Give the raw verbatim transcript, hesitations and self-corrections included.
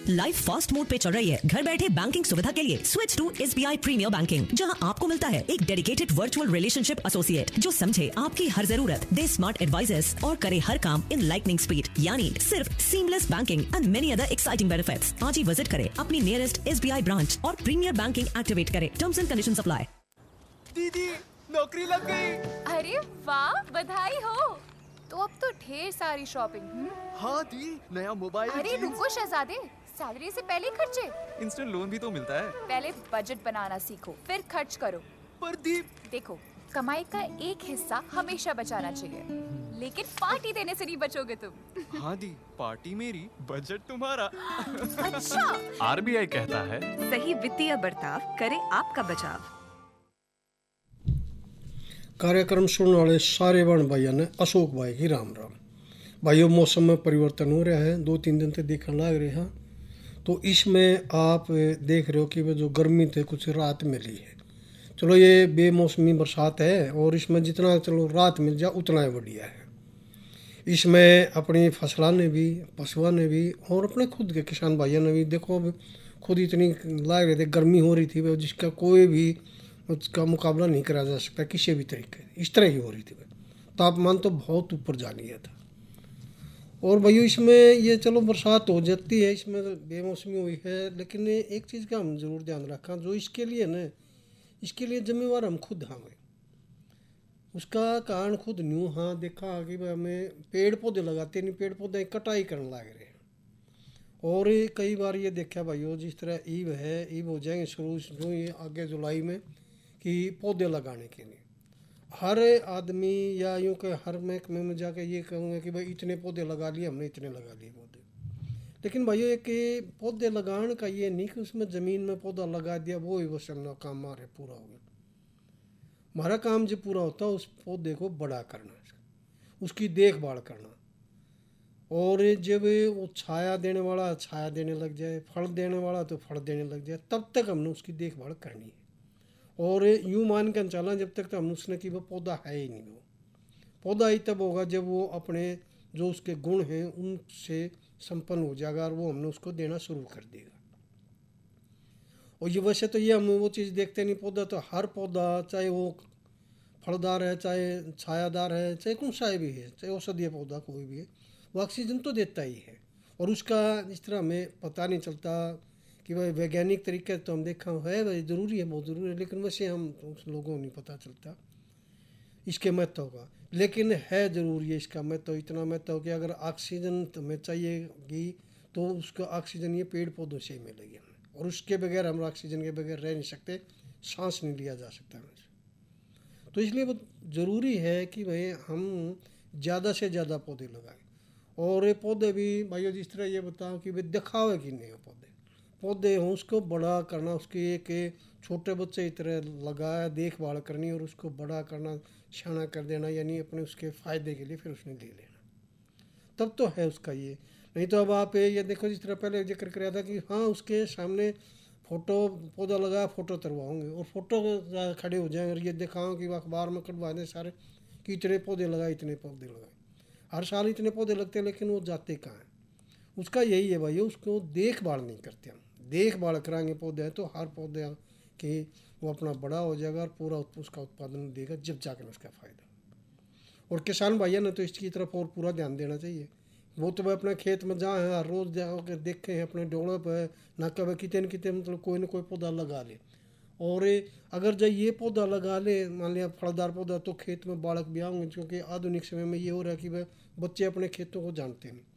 Life fast mode पे चल रही है। घर बैठे बैंकिंग सुविधा के लिए switch to SBI premiere banking, जहां आपको मिलता है एक डेडिकेटेड वर्चुअल रिलेशनशिप एसोसिएट जो समझे आपकी हर जरूरत, दे स्मार्ट एडवाइजर्स और करे हर काम इन लाइटनिंग स्पीड, यानी सिर्फ seamless banking and many other exciting benefits. आज ही विजिट करें अपनी नियरेस्ट एसबीआई ब्रांच और प्रीमियर बैंकिंग एक्टिवेट करें। Terms and conditions apply. दीदी नौकरी लग गई। अरे वाह, बधाई हो। तो अब तो ढेर सारी शॉपिंग। हाँ दी, नया मोबाइल। अरे रुको शहजादे, सैलरी से पहले खर्चे। इंस्टेंट लोन भी तो मिलता है। पहले बजट बनाना सीखो, फिर खर्च करो। पर दी, देखो, कमाई का एक हिस्सा हमेशा बचाना चाहिए, लेकिन पार्टी देने से नहीं बचोगे तुम। हाँ दी, पार्टी मेरी, बजट तुम्हारा। अच्छा। आरबीआई कहता है, सही वित्तीय बर्ताव करे आपका बचाव। कार्यक्रम सुनने वाले सारे बहन भाइयों ने अशोक भाई की राम राम। भाइयों, मौसम में परिवर्तन हो रहा है, दो तीन दिन से देखने लग रहे हैं, तो इसमें आप देख रहे हो कि वो जो गर्मी थे कुछ राहत मिली है। चलो ये बेमौसमी बरसात है और इसमें जितना चलो राहत मिल जाए उतना ही बढ़िया है। इसमें अपनी फसलों ने भी, पशुओं ने भी और अपने खुद के किसान भाइयों ने भी, देखो अब खुद इतनी लग रहे थे, गर्मी हो रही थी जिसका कोई भी उसका मुकाबला नहीं करा जा सकता किसी भी तरीके। इस तरह ही हो रही थी, तापमान तो बहुत ऊपर जा लिया था। और भाइयों इसमें ये चलो बरसात हो जाती है, इसमें बेमौसमी हुई है, लेकिन एक चीज़ का हम जरूर ध्यान रखा, जो इसके लिए न इसके लिए जिम्मेवार हम खुद हमें उसका कारण खुद न्यू हाँ देखा कि भाई हमें पेड़ पौधे लगाते नहीं, पेड़ पौधे कटाई करने लग रहे हैं। और कई बार ये देखा भाइयों, जिस तरह ईव है, ईव हो जाएंगे शुरू जो ये आगे जुलाई में कि पौधे लगाने के लिए हर आदमी या यूँ के हर महकमे में जाके ये कहूँगा कि भाई इतने पौधे लगा लिए हमने, इतने लगा लिए पौधे। लेकिन भाइयों एक पौधे लगाने का ये नहीं कि उसमें ज़मीन में पौधा लगा दिया वो ही बस अपना काम हमारे पूरा हो गया। हमारा काम जो पूरा होता है उस पौधे को बड़ा करना, उसकी देखभाल करना, और जब वो छाया देने वाला छाया देने लग जाए, फल देने वाला तो फल देने लग जाए, तब तक हमने उसकी देखभाल करनी है। और यूँ मान कर चलना जब तक तो हमने उसने कि वो पौधा है ही नहीं। वो पौधा ही तब होगा जब वो अपने जो उसके गुण हैं उनसे संपन्न हो जाएगा और वो हमने उसको देना शुरू कर देगा। और ये वैसे तो ये हम वो चीज़ देखते नहीं, पौधा तो हर पौधा चाहे वो फलदार है, चाहे छायादार है, चाहे कौन सा भी है, चाहे औषधीय पौधा कोई भी है, वो ऑक्सीजन तो देता ही है। और उसका इस तरह हमें पता नहीं चलता कि भाई वैज्ञानिक तरीके तो हम देखा है भाई ज़रूरी है, बहुत ज़रूरी है, लेकिन वैसे हम उस लोगों को नहीं पता चलता इसके महत्व का। लेकिन है ज़रूरी है इसका महत्व, इतना महत्व कि अगर ऑक्सीजन तुम्हें चाहिएगी तो उसका ऑक्सीजन ये पेड़ पौधों से ही मिलेगी, और उसके बगैर हम ऑक्सीजन के बगैर रह नहीं सकते, सांस नहीं लिया जा सकता हमसे। तो इसलिए बहुत ज़रूरी है कि भाई हम ज़्यादा से ज़्यादा पौधे लगाएं। और ये पौधे भी भाइयों जिस तरह ये बताओ कि भाई दिखावे कि नहीं हो, पौधे पौधे हों उसको बड़ा करना, उसके एक छोटे बच्चे की तरह लगाया देखभाल करनी और उसको बड़ा करना, शाना कर देना, यानी अपने उसके फ़ायदे के लिए फिर उसने ले लेना, तब तो है उसका ये। नहीं तो अब आप ये देखो जिस तरह पहले जिक्र कराया था कि हाँ उसके सामने फ़ोटो पौधा लगाया, फ़ोटो तरवाऊँगे और फ़ोटो खड़े हो जाएंगे और ये दिखाऊँ कि अखबार में कटवा दें सारे कि इतने पौधे लगाए, इतने पौधे लगाए। हर साल इतने पौधे लगते हैं लेकिन वो जाते कहाँ हैं? उसका यही है भाई, उसको देखभाल नहीं करते हम। देखभाल कराएंगे पौधे तो हर पौधे कि वो अपना बड़ा हो जाएगा और पूरा उसका उत्पादन देगा, जब जाकर उसका फ़ायदा। और किसान भाइयों ने तो इसकी तरफ और पूरा ध्यान देना चाहिए। वो तो भाई अपने खेत में जहाँ है हर रोज़ जाकर देखे हैं अपने डोलों पर ना कभी कितने न कितने मतलब कोई ना कोई पौधा लगा ले। और अगर जब ये पौधा लगा ले, मान लिया फलदार पौधा, तो खेत में बालक भी आएंगे, क्योंकि आधुनिक समय में ये हो रहा है कि भाई बच्चे अपने खेतों को जानते नहीं।